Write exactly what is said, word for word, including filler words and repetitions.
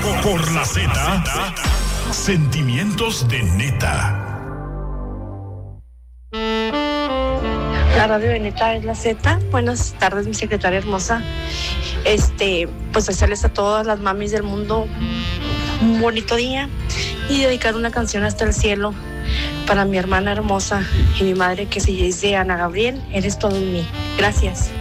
Por la Z, Sentimientos de Neta. La radio de Neta es la Z. Buenas tardes, mi secretaria hermosa. Este, pues desearles a todas las mamis del mundo un bonito día y dedicar una canción hasta el cielo para mi hermana hermosa y mi madre, que se dice Ana Gabriel. Eres todo en mí. Gracias.